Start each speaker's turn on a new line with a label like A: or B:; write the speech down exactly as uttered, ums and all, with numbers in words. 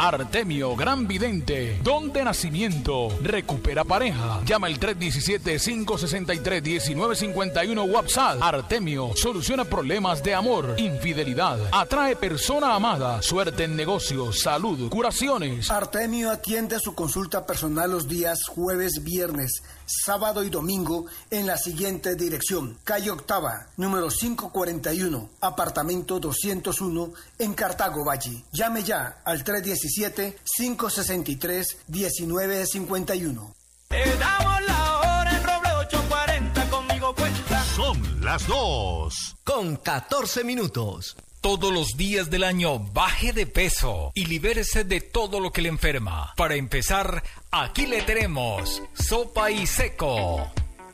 A: Artemio Gran Vidente, don de nacimiento, recupera pareja. Llama al tres uno siete, cinco seis tres, uno nueve cinco uno WhatsApp. Artemio soluciona problemas de amor, infidelidad, atrae persona amada, suerte en negocios, salud, curaciones.
B: Artemio atiende su consulta personal los días jueves, viernes, sábado y domingo en la siguiente dirección: calle Octava, número quinientos cuarenta y uno, apartamento doscientos uno, en Cartago Valle. Llame ya al tres uno siete, cinco seis tres, uno nueve cinco uno.
C: Te damos la hora en Roble ocho cuarenta, conmigo cuenta.
D: Son las dos
E: con catorce minutos.
F: Todos los días del año baje de peso y libérese de todo lo que le enferma. Para empezar, aquí le tenemos Sopa y Seco.